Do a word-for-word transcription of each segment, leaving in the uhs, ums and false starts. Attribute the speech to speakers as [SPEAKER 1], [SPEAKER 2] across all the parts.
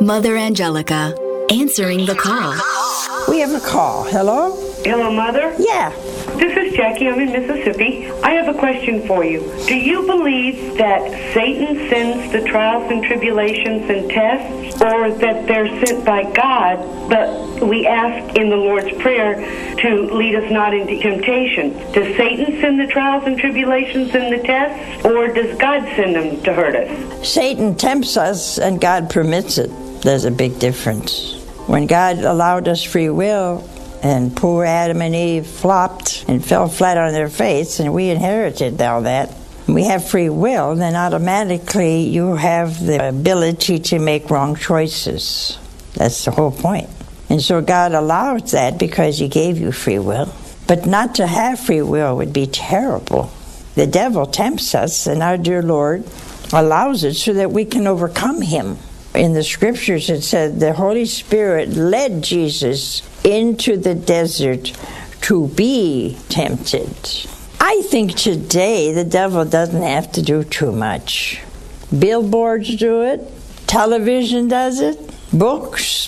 [SPEAKER 1] Mother Angelica, answering the call.
[SPEAKER 2] We have a call. Hello?
[SPEAKER 3] Hello, Mother?
[SPEAKER 2] Yeah.
[SPEAKER 3] This is Jackie. I'm in Mississippi. I have a question for you. Do you believe that Satan sends the trials and tribulations and tests, or that they're sent by God, but we ask in the Lord's Prayer to lead us not into temptation? Does Satan send the trials and tribulations and the tests, or does God send them to hurt us?
[SPEAKER 2] Satan tempts us and God permits it. There's a big difference. When God allowed us free will, and poor Adam and Eve flopped and fell flat on their face, and we inherited all that. We have free will, then automatically you have the ability to make wrong choices. That's the whole point. And so God allows that because He gave you free will. But not to have free will would be terrible. The devil tempts us, and our dear Lord allows it so that we can overcome him. In the scriptures it said the Holy Spirit led Jesus into the desert to be tempted. I think today the devil doesn't have to do too much. Billboards do it, television does it, books,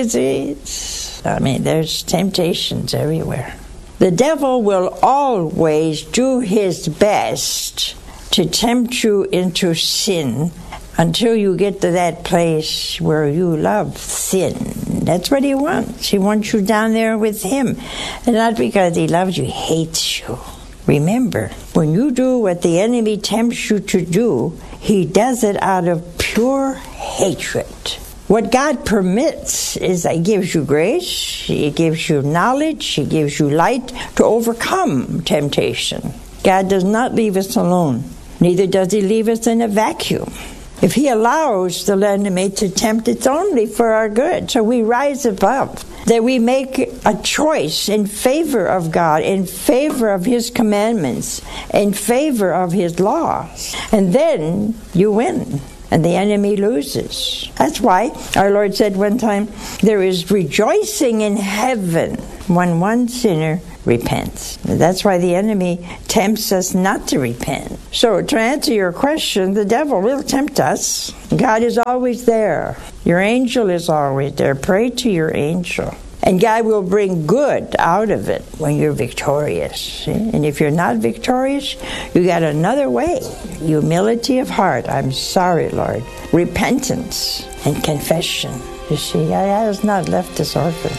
[SPEAKER 2] magazines. I mean, there's temptations everywhere. The devil will always do his best to tempt you into sin until you get to that place where you love sin. That's what he wants. He wants you down there with him. And not because he loves you, he hates you. Remember, when you do what the enemy tempts you to do, he does it out of pure hatred. What God permits is that He gives you grace, He gives you knowledge, He gives you light to overcome temptation. God does not leave us alone. Neither does He leave us in a vacuum. If He allows the enemy to tempt, it's only for our good. So we rise above, that we make a choice in favor of God, in favor of His commandments, in favor of His laws. And then you win, and the enemy loses. That's why our Lord said one time, there is rejoicing in heaven when one sinner repents. That's why the enemy tempts us not to repent. So to answer your question, the devil will tempt us. God is always there. Your angel is always there. Pray to your angel. And God will bring good out of it when you're victorious. See? And if you're not victorious, you got another way. Humility of heart. I'm sorry, Lord. Repentance and confession. You see, God has not left us orphan.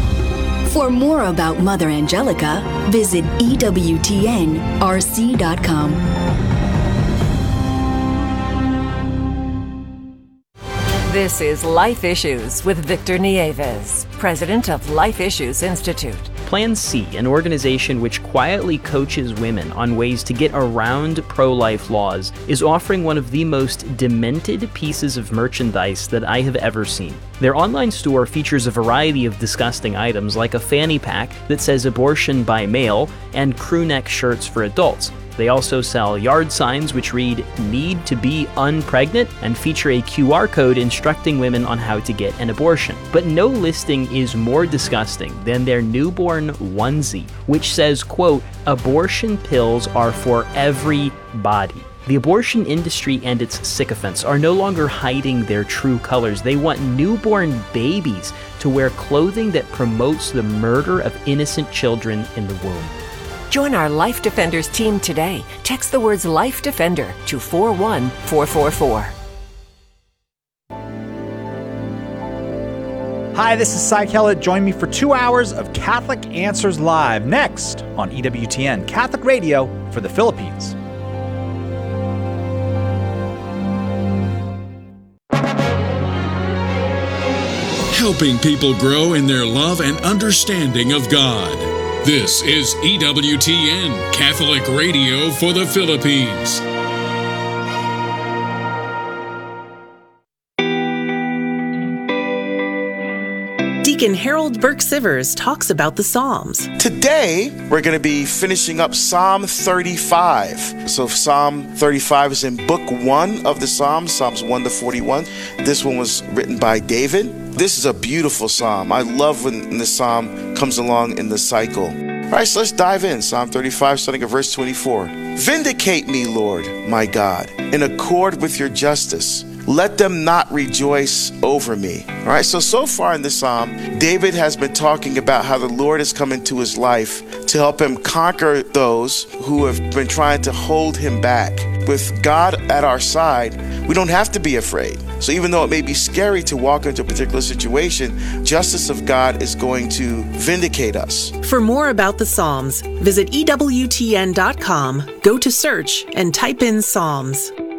[SPEAKER 1] For more about Mother Angelica, visit E W T N R C dot com.
[SPEAKER 4] This is Life Issues with Victor Nieves, president of Life Issues Institute.
[SPEAKER 5] Plan C, an organization which quietly coaches women on ways to get around pro-life laws, is offering one of the most demented pieces of merchandise that I have ever seen. Their online store features a variety of disgusting items like a fanny pack that says abortion by mail and crew neck shirts for adults. They also sell yard signs which read, "Need to be unpregnant," and feature a Q R code instructing women on how to get an abortion. But no listing is more disgusting than their newborn onesie, which says, quote, "Abortion pills are for everybody." The abortion industry and its sycophants are no longer hiding their true colors. They want newborn babies to wear clothing that promotes the murder of innocent children in the womb.
[SPEAKER 4] Join our Life Defenders team today. Text the words Life Defender to four one four four four.
[SPEAKER 6] Hi, this is Cy Kellett. Join me for two hours of Catholic Answers Live next on E W T N, Catholic Radio for the Philippines.
[SPEAKER 7] Helping people grow in their love and understanding of God. This is E W T N, Catholic Radio for the Philippines.
[SPEAKER 8] Deacon Harold Burke Sivers talks about the Psalms.
[SPEAKER 9] Today, we're going to be finishing up Psalm thirty-five. So Psalm thirty-five is in book one of the Psalms, Psalms one to forty-one. This one was written by David. This is a beautiful psalm. I love when this psalm comes along in the cycle. All right, so let's dive in. Psalm thirty-five, starting at verse twenty-four. Vindicate me, Lord, my God, in accord with your justice. let them not rejoice over me. All right, so, so far in this psalm, David has been talking about how the Lord has come into his life to help him conquer those who have been trying to hold him back. With God at our side, we don't have to be afraid. So even though it may be scary to walk into a particular situation, justice of God is going to vindicate us.
[SPEAKER 8] For more about the Psalms, visit E W T N dot com, go to search, and type in Psalms.